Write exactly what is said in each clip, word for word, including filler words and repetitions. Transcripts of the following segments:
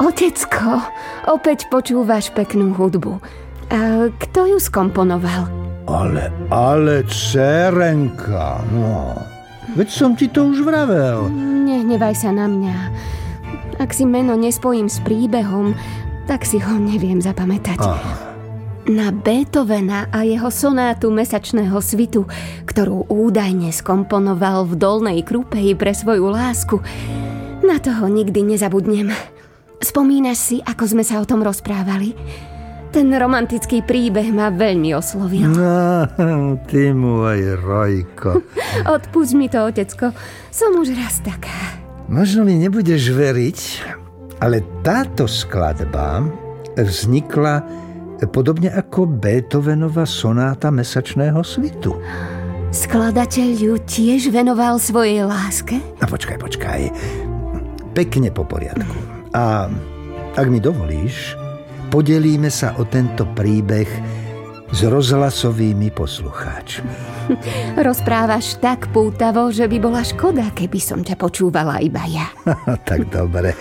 Otecko, opäť počúvaš peknú hudbu. A kto ju skomponoval? Ale, ale, dcerenka, no. Veď som ti to už vravel. Nehnevaj sa na mňa. Ak si meno nespojím s príbehom, tak si ho neviem zapamätať. Aha. Na Beethovena a jeho sonátu Mesačného svitu, ktorú údajne skomponoval v Dolnej Krupeji pre svoju lásku, na toho nikdy nezabudnem. Spomínaš si, ako sme sa o tom rozprávali? Ten romantický príbeh ma veľmi oslovil. No, ty môj Rojko. Odpusť mi to, otecko. Som už raz taká. Možno mi nebudeš veriť, ale táto skladba vznikla podobne ako Beethovenova sonáta Mesačného svitu. Skladateľ ju tiež venoval svojej láske? A počkaj, počkaj. Pekne po poriadku. A ak mi dovolíš, podelíme sa o tento príbeh s rozhlasovými poslucháčmi. Rozprávaš tak pútavo, že by bola škoda, keby som ťa počúvala iba ja. Tak dobre.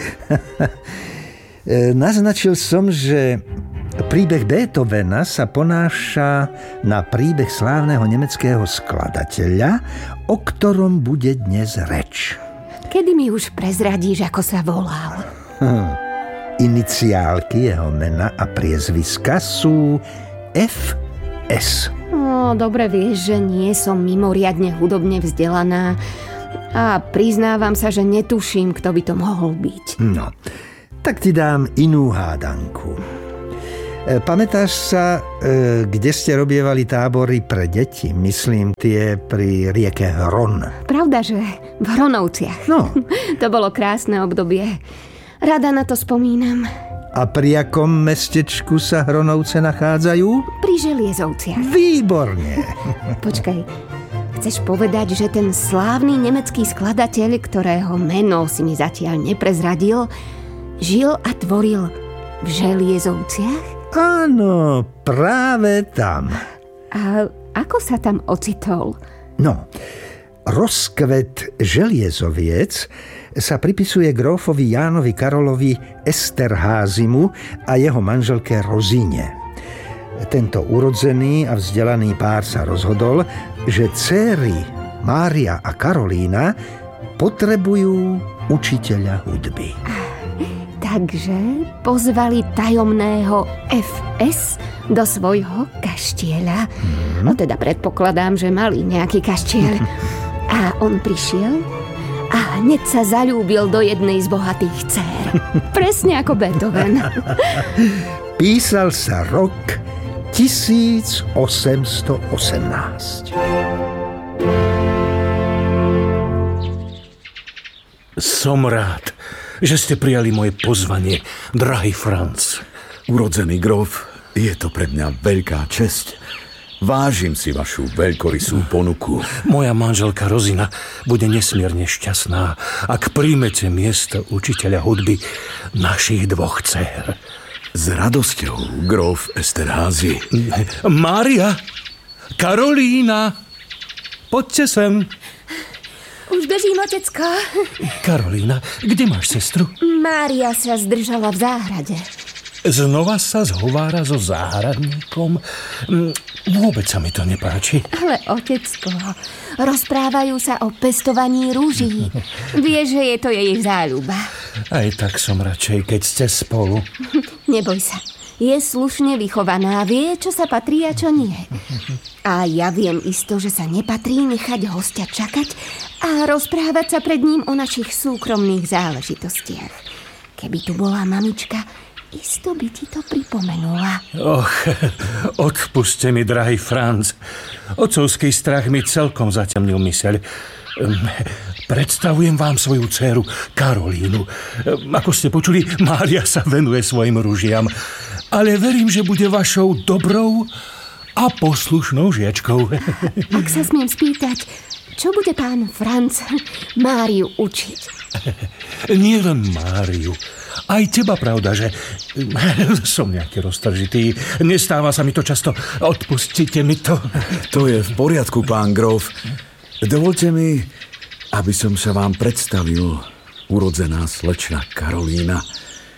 Naznačil som, že príbeh Beethovena sa ponáša na príbeh slávneho nemeckého skladateľa, o ktorom bude dnes reč. Kedy mi už prezradíš, ako sa volal? Hm. Iniciálky jeho mena a priezviska sú ef es. No, dobre vieš, že nie som mimoriadne hudobne vzdelaná a priznávam sa, že netuším, kto by to mohol byť. No, tak ti dám inú hádanku. E, pamätáš sa, e, kde ste robievali tábory pre deti? Myslím, tie pri rieke Hron. Pravda, že v Hronovciach. No. To bolo krásne obdobie. Rada na to spomínam. A pri akom mestečku sa Hronovce nachádzajú? Pri Želiezovciach. Výborne. Počkaj, chceš povedať, že ten slávny nemecký skladateľ, ktorého meno si mi zatiaľ neprezradil, žil a tvoril v Želiezovciach? Áno, práve tam. A ako sa tam ocitol? No, rozkvet Želiezoviec sa pripisuje grófovi Jánovi Karolovi Esterházymu a jeho manželke Rozíne. Tento urodzený a vzdelaný pár sa rozhodol, že dcéry Mária a Karolína potrebujú učiteľa hudby. Takže pozvali tajomného ef es do svojho kaštieľa. Hmm. No teda predpokladám, že mali nejaký kaštieľ. A on prišiel a hneď sa zaľúbil do jednej z bohatých dcér. Presne ako Beethoven. Písal sa rok tisíc osemsto osemnásť. Som rád, že ste prijali moje pozvanie, drahý Franz. Urodzený grof, je to pre mňa veľká česť. Vážim si vašu veľkorysú ponuku. Moja manželka Rozina bude nesmierne šťastná, ak príjmete miesto učiteľa hudby našich dvoch dcér. S radosťou, grof Esterházy. Mária, Karolína, poďte sem. Už bežím, otecko. Karolína, kde máš sestru? Mária sa zdržala v záhrade. Znova sa zhovára so záhradníkom? Vôbec sa mi to nepáči. Ale, otecko, rozprávajú sa o pestovaní rúží. Vieš, že je to jej záľuba. Aj tak som radšej, keď ste spolu. Neboj sa. Je slušne vychovaná, vie, čo sa patrí a čo nie. A ja viem isto, že sa nepatrí nechať hostia čakať a rozprávať sa pred ním o našich súkromných záležitostiach. Keby tu bola mamička, isto by ti to pripomenula. Och, odpuste mi, drahý Franz. Otcovský strach mi celkom zatemnil myseľ. Predstavujem vám svoju dcéru Karolínu. Ako ste počuli, Mária sa venuje svojim ružiam. Ale verím, že bude vašou dobrou a poslušnou žiačkou. Ak sa smiem spýtať, čo bude pán Franz Máriu učiť? Nie len Máriu. Aj teba, pravda, že som nejaký roztržitý. Nestáva sa mi to často. Odpustite mi to. To je v poriadku, pán grof. Dovolte mi, aby som sa vám predstavil, urodzená slečna Karolína.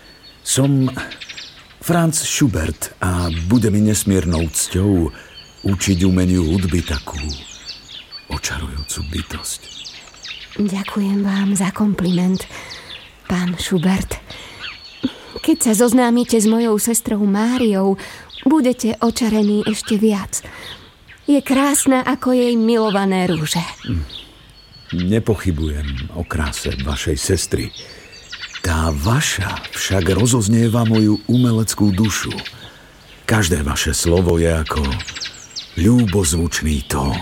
Som Franz Schubert a bude mi nesmiernou cťou učiť umeniu hudby takú očarujúcu bytosť. Ďakujem vám za kompliment, pán Schubert. Keď sa zoznámite s mojou sestrou Máriou, budete očarení ešte viac. Je krásna ako jej milované rúže. Nepochybujem o kráse vašej sestry. Tá vaša však rozoznieva moju umeleckú dušu. Každé vaše slovo je ako ľúbozvučný tón.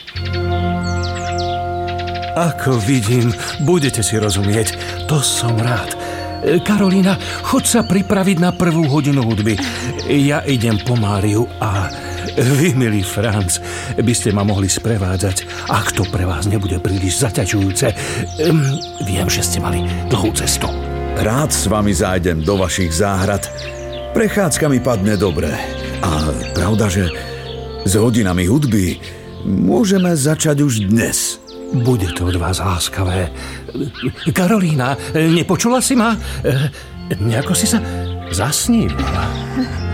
Ako vidím, budete si rozumieť. To som rád. Karolína, choď sa pripraviť na prvú hodinu hudby. Ja idem po Máriu a vy, milý Franz, by ste ma mohli sprevádzať, ak to pre vás nebude príliš zaťažujúce. Viem, že ste mali dlhú cestu. Rád s vami zájdem do vašich záhrad. Prechádzka mi padne dobre. A pravda, že s hodinami hudby môžeme začať už dnes. Bude to od vás láskavé. Karolína, nepočula si ma? Nejako si sa zasnívala.